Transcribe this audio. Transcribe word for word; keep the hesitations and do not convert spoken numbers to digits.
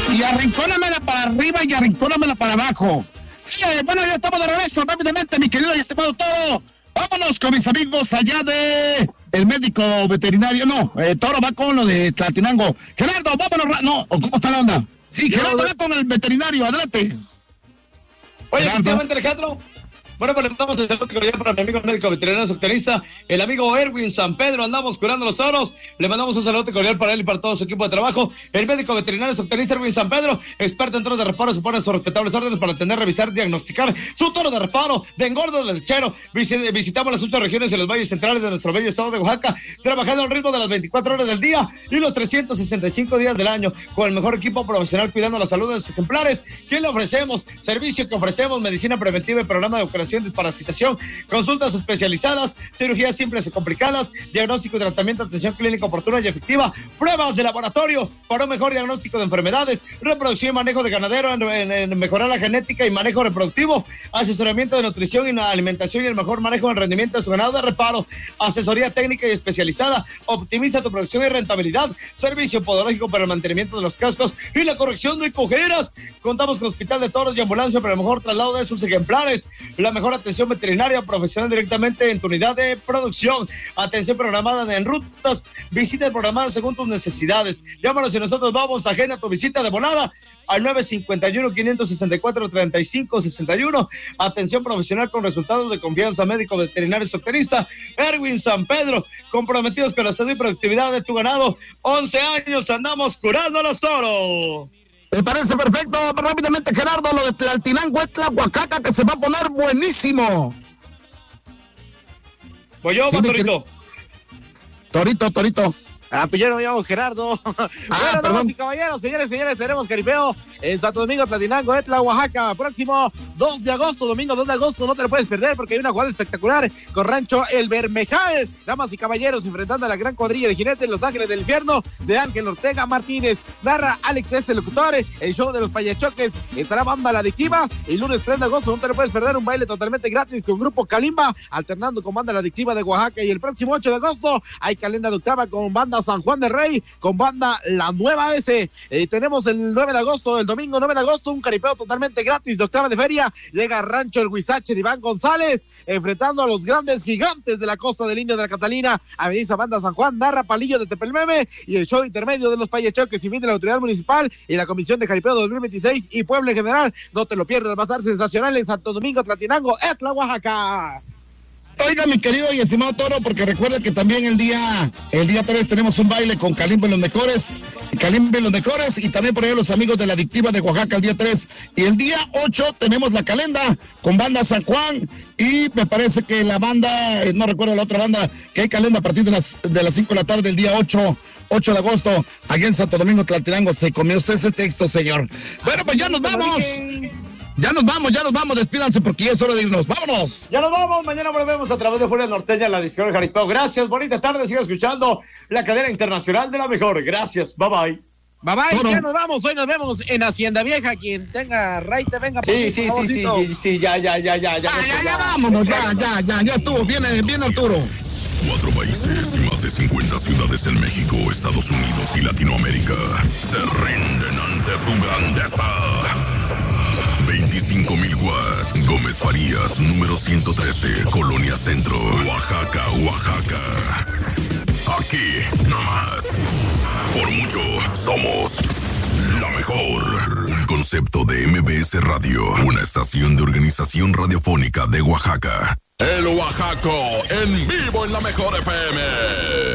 Y arrincónamela para arriba y arrincónamela para abajo. Sí, bueno, ya estamos de regreso rápidamente, mi querido y estimado Toro. Vámonos con mis amigos allá de el médico veterinario. No, eh, Toro va con lo de Tlatenango. Gerardo, vámonos. No, ¿cómo está la onda? Sí, Gerardo va con el veterinario, adelante. Oye, efectivamente, Alejandro. Bueno, pues le damos el saludo cordial para mi amigo médico veterinario zootecnista, el amigo Erwin San Pedro. Andamos curando los toros. Le mandamos un saludo cordial para él y para todo su equipo de trabajo. El médico veterinario zootecnista Erwin San Pedro, experto en toros de reparo, se pone sus respetables órdenes para atender, revisar, diagnosticar su toro de reparo, de engordo, de lechero. Visit- visitamos las ocho regiones en los valles centrales de nuestro bello estado de Oaxaca, trabajando al ritmo de las veinticuatro horas del día y los trescientos sesenta y cinco días del año, con el mejor equipo profesional cuidando la salud de los ejemplares. ¿Qué le ofrecemos? Servicio que ofrecemos, medicina preventiva y programa de vacunación, desparasitación, consultas especializadas, cirugías simples y complicadas, diagnóstico y tratamiento, atención clínica oportuna y efectiva, pruebas de laboratorio para un mejor diagnóstico de enfermedades, reproducción y manejo de ganadero, en, en, en mejorar la genética y manejo reproductivo, asesoramiento de nutrición y la alimentación y el mejor manejo del rendimiento de su ganado de reparo, asesoría técnica y especializada, optimiza tu producción y rentabilidad, servicio podológico para el mantenimiento de los cascos y la corrección de cojeras. Contamos con hospital de toros y ambulancia para el mejor traslado de sus ejemplares, la mejor atención veterinaria profesional directamente en tu unidad de producción, atención programada en rutas, visitas programadas según tus necesidades. Llámanos y nosotros vamos, agenda tu visita de volada al nueve cinco uno, cinco seis cuatro, tres cinco seis uno. Atención profesional con resultados de confianza, médico veterinario zootecnista Erwin San Pedro, comprometidos con la salud y productividad de tu ganado. once años andamos curando a los toros. Me parece perfecto. Rápidamente, Gerardo, lo de Tlaltinango, Oaxaca, que se va a poner buenísimo. Voy yo, Sí, va, mi Torito. Torito, Torito. Ah, pues yo no me llamo Gerardo. Ah, bueno, perdón. damas y caballeros, señores, señores, tenemos caripeo en Santo Domingo, Tlatinango, Etla, Oaxaca. Próximo dos de agosto, domingo dos de agosto, no te lo puedes perder porque hay una jugada espectacular con Rancho El Bermejal. Damas y caballeros, enfrentando a la gran cuadrilla de jinetes Los Ángeles del Infierno de Ángel Ortega Martínez. Narra Alex S. Locutor, el show de los payachoques. Estará Banda La Adictiva. El lunes tres de agosto, no te lo puedes perder, un baile totalmente gratis con Grupo Kalimba, alternando con Banda La Adictiva de Oaxaca. Y el próximo ocho de agosto hay calenda de octava con Banda San Juan de Rey, con Banda La Nueva S. Eh, tenemos el nueve de agosto, el domingo nueve de agosto, un caripeo totalmente gratis de octava de feria. Llega Rancho El Huizache de Iván González, enfrentando a los grandes gigantes de la costa del Indio de la Catalina. Aveniza Banda San Juan, narra Palillo de Tepelmeme y el show intermedio de los payachoques y invita la autoridad municipal y la comisión de caripeo dos mil veintiséis y Puebla en general. No te lo pierdas, va a estar sensacional en Santo Domingo, Tlatinango, Etla, Oaxaca. Oiga, mi querido y estimado Toro, porque recuerda que también el día el día tres tenemos un baile con Kalimba y los mejores, Kalimba y los mejores, y también por ahí los amigos de la Adictiva de Oaxaca el día tres. Y el día ocho tenemos la calenda con Banda San Juan, y me parece que la banda, eh, no recuerdo la otra banda, que hay calenda a partir de las de las cinco de la tarde el día ocho de agosto, aquí en Santo Domingo, Tlatenango. Se comió usted ese texto, señor. Bueno, pues ya nos vamos. Ya nos vamos, ya nos vamos, despídanse porque ya es hora de irnos. ¡Vámonos! Ya nos vamos, mañana volvemos a través de Furia Norteña, la discoteca Jaripeo. Gracias, bonita tarde, siga escuchando la cadena internacional de la mejor. Gracias, bye bye. Bye bye, Toro. ya nos vamos, hoy nos vemos en Hacienda Vieja. Quien tenga raite, venga por Sí, aquí, sí, por sí, sí, favorcito. sí, sí, ya, ya, ya, ya, ya. Ya, ya, ya, vámonos, ya, ya, ya, ya estuvo, viene, viene Arturo. Cuatro países y más de cincuenta ciudades en México, Estados Unidos y Latinoamérica se rinden ante su grandeza. veinticinco mil watts. Gómez Farías, número ciento trece, Colonia Centro, Oaxaca, Oaxaca. Aquí, nomás. Por mucho, somos la mejor. Un concepto de M B S Radio, una estación de organización radiofónica de Oaxaca. El Oaxaco, en vivo en la mejor F M.